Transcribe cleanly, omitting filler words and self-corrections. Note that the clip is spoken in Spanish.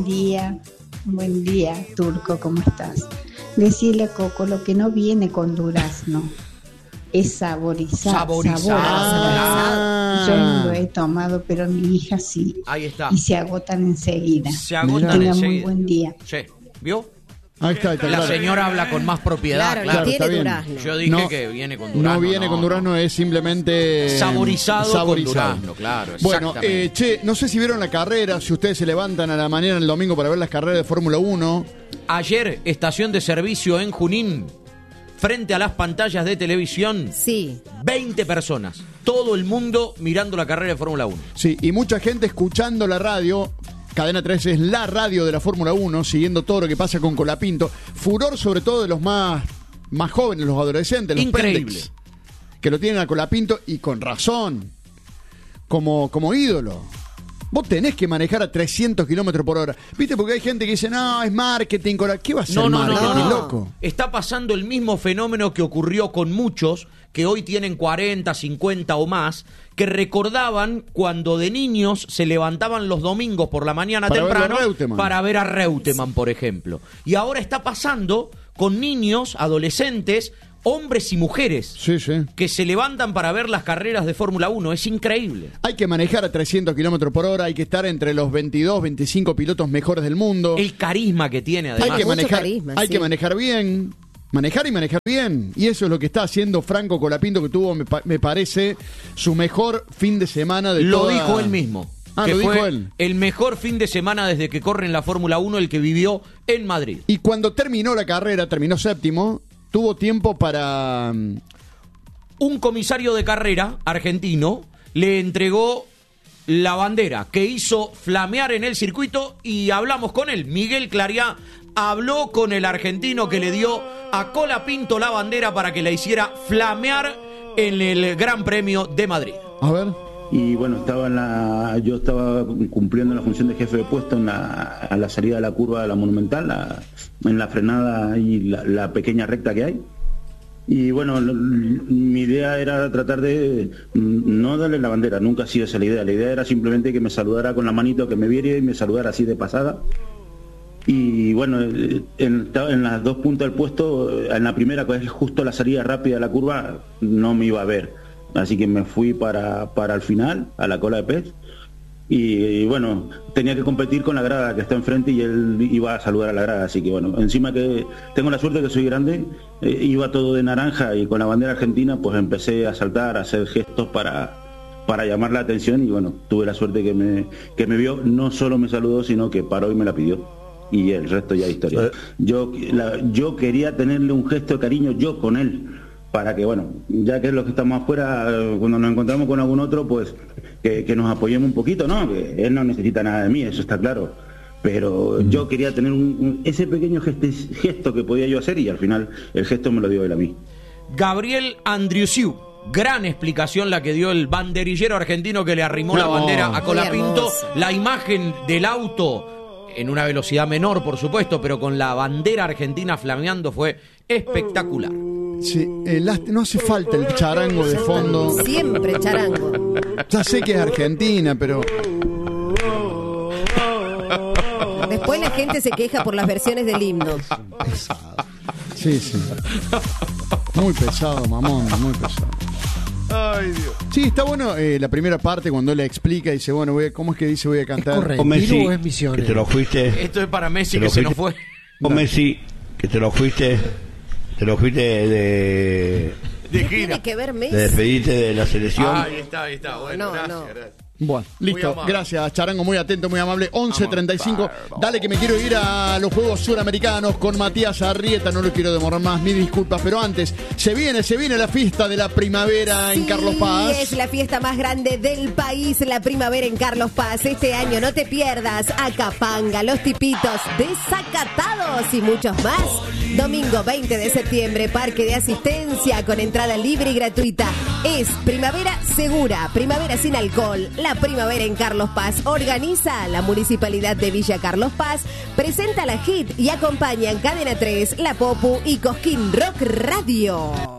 Buen día, Turco, ¿cómo estás? Decirle a Coco lo que no viene con durazno es saborizado. Yo no lo he tomado, pero mi hija sí. Ahí está. Y se agotan enseguida. Tenga muy buen día. Sí, ¿vio? Ahí está, La claro. señora habla con más propiedad. Claro, está tiene bien. durazno. Yo dije que viene con durazno. No viene con durazno, es simplemente saborizado con durazno, claro. Bueno, no sé si vieron la carrera, si ustedes se levantan a la mañana el domingo para ver las carreras de Fórmula 1. Ayer, estación de servicio en Junín, frente a las pantallas de televisión, Sí. 20 personas, todo el mundo mirando la carrera de Fórmula 1. Sí, y mucha gente escuchando la radio. Cadena 3 es la radio de la Fórmula 1, siguiendo todo lo que pasa con Colapinto. Furor sobre todo de los más jóvenes, los adolescentes, los Increíble. pendex, que lo tienen a Colapinto y con razón, como ídolo. Vos tenés que manejar a 300 kilómetros por hora. ¿Viste? Porque hay gente que dice, no, es marketing. ¿Qué va a ser marketing, loco? Está pasando el mismo fenómeno que ocurrió con muchos que hoy tienen 40, 50 o más, que recordaban cuando de niños se levantaban los domingos por la mañana temprano para ver a Reutemann, por ejemplo. Y ahora está pasando con niños, adolescentes, hombres y mujeres que se levantan para ver las carreras de Fórmula 1. Es increíble. Hay que manejar a 300 kilómetros por hora, hay que estar entre los 22, 25 pilotos mejores del mundo. El carisma que tiene, además. Hay que manejar bien. Manejar y manejar bien. Y eso es lo que está haciendo Franco Colapinto, que tuvo, me parece, su mejor fin de semana de Lo dijo él mismo. Que lo fue dijo él. El mejor fin de semana desde que corre en la Fórmula 1, el que vivió en Madrid. Y cuando terminó la carrera, terminó séptimo, tuvo tiempo para... Un comisario de carrera argentino le entregó la bandera que hizo flamear en el circuito y hablamos con él. Miguel Clariá habló con el argentino que le dio a Colapinto la bandera para que la hiciera flamear en el Gran Premio de Madrid. A ver. Y bueno, yo estaba cumpliendo la función de jefe de puesto a la salida de la curva de la Monumental, en la frenada y la pequeña recta que hay. Y bueno, mi idea era tratar de no darle la bandera, nunca ha sido esa la idea. La idea era simplemente que me saludara con la manito, que me viera y me saludara así de pasada. Y bueno, en las dos puntas del puesto, en la primera, que es justo la salida rápida de la curva, no me iba a ver. Así que me fui para el final, a la cola de pez. Y bueno, tenía que competir con la grada que está enfrente y él iba a saludar a la grada. Así que bueno, encima que tengo la suerte que soy grande, iba todo de naranja y con la bandera argentina, pues empecé a saltar, a hacer gestos para llamar la atención. Y bueno, tuve la suerte que me vio, no solo me saludó, sino que paró y me la pidió. Y el resto ya es historia. Yo quería tenerle un gesto de cariño yo con él, para que, bueno, ya que es los que estamos afuera, cuando nos encontramos con algún otro, pues que nos apoyemos un poquito, ¿no? Que él no necesita nada de mí, eso está claro. Pero yo quería tener ese pequeño gesto que podía yo hacer y al final el gesto me lo dio él a mí. Gabriel Andriusiu, gran explicación la que dio el banderillero argentino que le arrimó la bandera a Colapinto. La imagen del auto en una velocidad menor, por supuesto, pero con la bandera argentina flameando fue espectacular. Sí, no hace falta el charango de fondo. Siempre charango. Ya sé que es Argentina, pero... Después la gente se queja por las versiones del himno. Pesado. Sí. Muy pesado, mamón, muy pesado. Ay, Dios. Sí, está bueno la primera parte cuando él le explica y dice, bueno, ¿cómo es que dice voy a cantar? ¿Es correctivo o es misiones? Que te lo fuiste. Esto es para Messi que se nos fue. O Messi, que te lo fuiste de gira. Tiene que ver Messi. De despedirte de la selección. Ahí está. Bueno, gracias. Bueno, listo, gracias Charango, muy atento, muy amable. 11:35, dale que me quiero ir a los Juegos Suramericanos con Matías Arrieta, no lo quiero demorar más, mil disculpas, pero antes, se viene la fiesta de la primavera en Carlos Paz. Es la fiesta más grande del país, la primavera en Carlos Paz. Este año no te pierdas Acapanga, Los Tipitos, Desacatados y muchos más. Domingo 20 de septiembre, parque de asistencia con entrada libre y gratuita. Es primavera segura, primavera sin alcohol. La primavera en Carlos Paz. Organiza la Municipalidad de Villa Carlos Paz. Presenta la HIT y acompañan Cadena 3, La Popu y Cosquín Rock Radio.